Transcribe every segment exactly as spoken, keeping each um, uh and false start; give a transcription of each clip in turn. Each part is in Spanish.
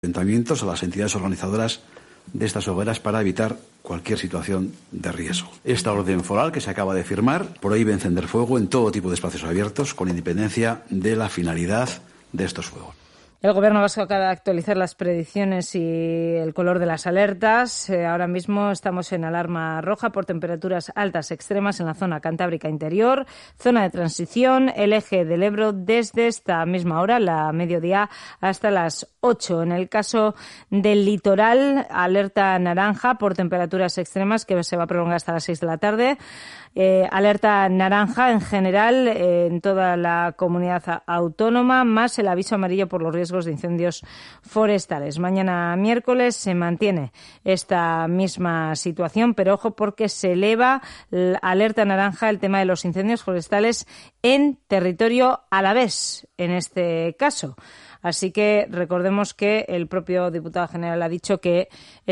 ayuntamientos, a las entidades organizadoras de estas hogueras para evitar cualquier situación de riesgo. Esta orden foral que se acaba de firmar prohíbe encender fuego en todo tipo de espacios abiertos con independencia de la finalidad de estos fuegos. El Gobierno vasco acaba de actualizar las predicciones y el color de las alertas. Eh, ahora mismo estamos en alarma roja por temperaturas altas extremas en la zona cantábrica interior, zona de transición, el eje del Ebro desde esta misma hora, la mediodía, hasta las ocho. En el caso del litoral, alerta naranja por temperaturas extremas que se va a prolongar hasta las seis de la tarde. Eh, alerta naranja en general eh, en toda la comunidad autónoma, más el aviso amarillo por los riesgos de incendios forestales. Mañana miércoles se mantiene esta misma situación, pero ojo porque se eleva la alerta naranja el tema de los incendios forestales en territorio alavés, en este caso. Así que recordemos que el propio diputado general ha dicho que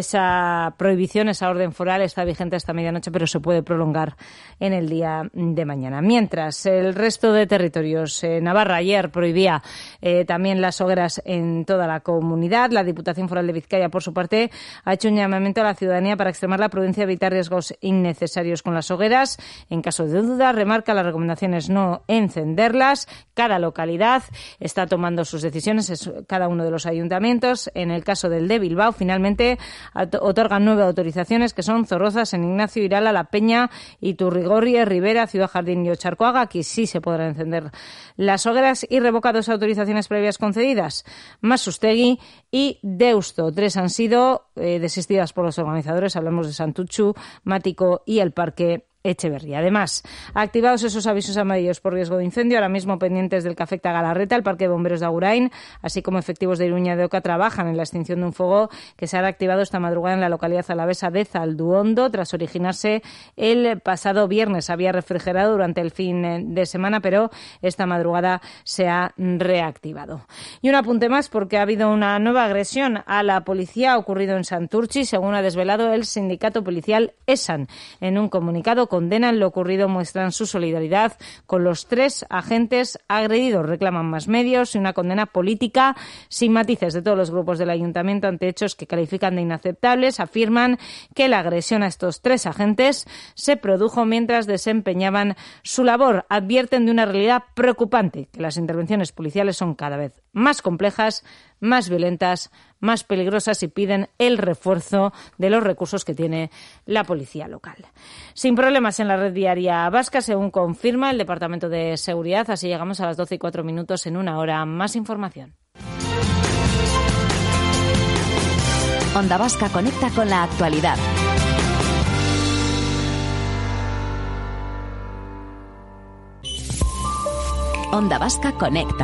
esa prohibición, esa orden foral está vigente hasta medianoche, pero se puede prolongar en el día de mañana. Mientras, el resto de territorios, eh, Navarra ayer prohibía eh, también las hogueras en toda la comunidad. La Diputación Foral de Vizcaya, por su parte, ha hecho un llamamiento a la ciudadanía para extremar la prudencia y evitar riesgos innecesarios con las hogueras. En caso de duda, remarca las recomendaciones no encenderlas. Cada localidad está tomando sus decisiones. Es cada uno de los ayuntamientos. En el caso del de Bilbao, finalmente otorgan nueve autorizaciones que son Zorroza, San Ignacio, Irala, La Peña, Iturrigorri, Rivera, Ciudad Jardín y Ocharcoaga. Aquí sí se podrán encender las hogueras, y revoca dos autorizaciones previas concedidas, Masustegui y Deusto. Tres han sido eh, desistidas por los organizadores. Hablamos de Santuchu, Mático y el Parque Echeverría. Además, activados esos avisos amarillos por riesgo de incendio, ahora mismo pendientes del que afecta a Galarreta, el Parque de Bomberos de Agurain, así como efectivos de Iruña de Oca, trabajan en la extinción de un fuego que se ha activado esta madrugada en la localidad alavesa de Zalduondo, tras originarse el pasado viernes. Había refrigerado durante el fin de semana, pero esta madrugada se ha reactivado. Y un apunte más, porque ha habido una nueva agresión a la policía, ha ocurrido en Santurtzi, según ha desvelado el sindicato policial ESAN. En un comunicado condenan lo ocurrido, muestran su solidaridad con los tres agentes agredidos, reclaman más medios y una condena política sin matices de todos los grupos del ayuntamiento ante hechos que califican de inaceptables. Afirman que la agresión a estos tres agentes se produjo mientras desempeñaban su labor. Advierten de una realidad preocupante, que las intervenciones policiales son cada vez más complejas, más violentas, más peligrosas, y piden el refuerzo de los recursos que tiene la policía local. Sin problemas en la red viaria vasca, según confirma el Departamento de Seguridad. Así llegamos a las doce y cuatro minutos. En una hora, más información. Onda Vasca conecta con la actualidad. Onda Vasca conecta.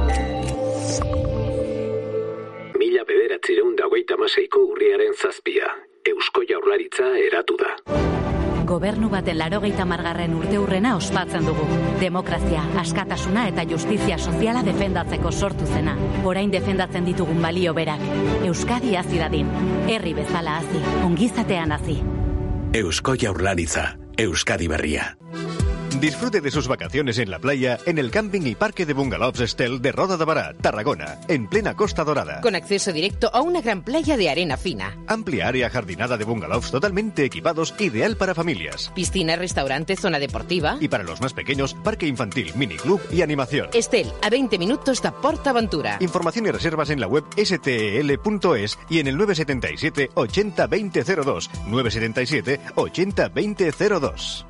Mila bederatziehun eta hogeita hamaseiko urriaren zazpia. Eusko Jaurlaritza eratu da. Gobernu baten laurogeita hamargarren urteurrena ospatzen dugu. Demokrazia, askatasuna eta justizia soziala defendatzeko sortu zena. Orain defendatzen ditugun balio berak. Euskadi hazi dadin. Herri bezala hazi, ongizatean hazi. Eusko Jaurlaritza, Euskadi berria. Disfrute de sus vacaciones en la playa en el camping y parque de bungalows Estel de Roda de Bará, Tarragona, en plena Costa Dorada. Con acceso directo a una gran playa de arena fina. Amplia área jardinada de bungalows totalmente equipados, ideal para familias. Piscina, restaurante, zona deportiva. Y para los más pequeños, parque infantil, miniclub y animación. Estel, a veinte minutos de PortAventura. Información y reservas en la web ese te e ele punto es y en el nueve siete siete, ochenta, veinte cero dos. nueve siete siete, ochenta, veinte cero dos.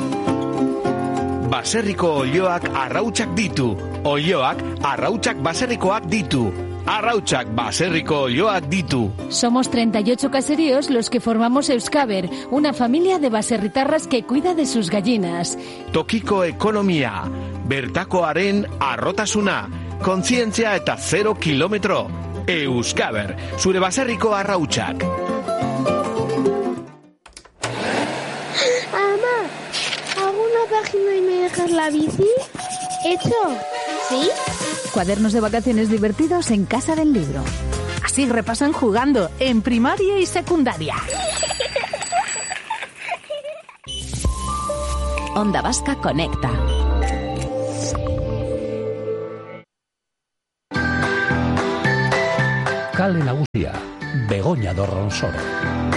Baserriko olioak arrautsak ditu. Olioak arrautsak baserrikoak ditu. Arrautsak baserriko olioak ditu. Somos treinta y ocho caseríos los que formamos Euskaber, una familia de baserritarras que cuida de sus gallinas. Tokiko ekonomia, bertakoaren arrotasuna, kontzientzia eta zero kilometro. Euskaber, zure baserriko arrautsak. ¿Página y me dejas la bici? ¿Hecho? ¿Sí? Cuadernos de vacaciones divertidos en Casa del Libro. Así repasan jugando en primaria y secundaria. Onda Vasca conecta. Kale nagusia, Begoña Dorronsoro.